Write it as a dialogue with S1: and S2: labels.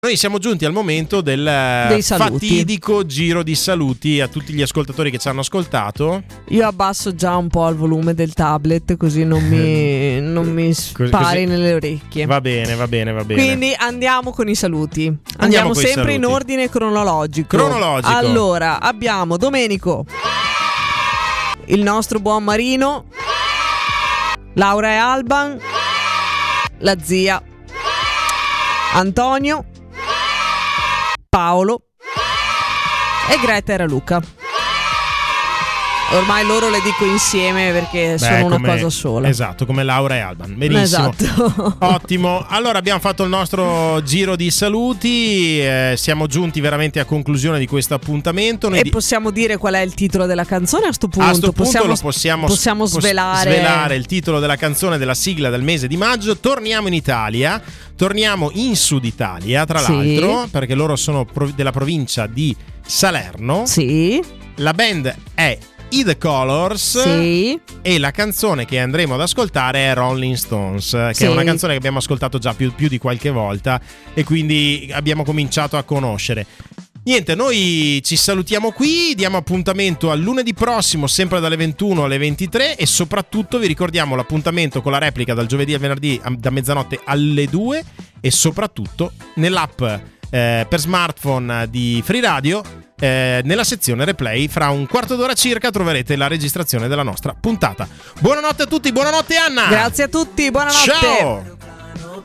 S1: Noi siamo giunti al momento del fatidico giro di saluti a tutti gli ascoltatori che ci hanno ascoltato.
S2: Io abbasso già un po' il volume del tablet, così non mi spari nelle orecchie.
S1: Va bene.
S2: Quindi andiamo con i saluti. Andiamo sempre in ordine cronologico. Allora, abbiamo Domenico, il nostro buon Marino, Laura e Alban, la zia, Antonio, Paolo e Greta e Raluca. Ormai loro le dico insieme perché sono una cosa sola.
S1: Esatto, come Laura e Alban. Benissimo.
S2: Esatto.
S1: Ottimo. Allora abbiamo fatto il nostro giro di saluti. Siamo giunti veramente a conclusione di questo appuntamento.
S2: E possiamo dire qual è il titolo della canzone a sto punto? Possiamo svelare
S1: il titolo della canzone, della sigla del mese di maggio. Torniamo in Italia. Torniamo in Sud Italia, tra l'altro, perché loro sono della provincia di Salerno.
S2: Sì.
S1: La band è The Colors, e la canzone che andremo ad ascoltare è Rolling Stones, che è una canzone che abbiamo ascoltato già più di qualche volta e quindi abbiamo cominciato a conoscere. Niente, noi ci salutiamo qui, diamo appuntamento al lunedì prossimo sempre dalle 21 alle 23 e soprattutto vi ricordiamo l'appuntamento con la replica dal giovedì al venerdì da mezzanotte alle 2 e soprattutto nell'app per smartphone di Free Radio. Nella sezione replay fra un quarto d'ora circa troverete la registrazione della nostra puntata. Buonanotte a tutti, buonanotte Anna.
S2: Grazie a tutti, buonanotte.
S1: Ciao.